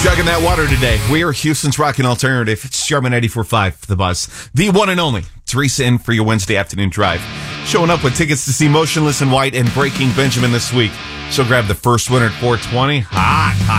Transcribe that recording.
Jugging that water today. We are Houston's Rockin' Alternative. It's Jarman 94.5, The Buzz. The one and only Teresa in for your Wednesday afternoon drive. Showing up with tickets to see Motionless in White and Breaking Benjamin this week. She'll grab the first winner at 420. Hot.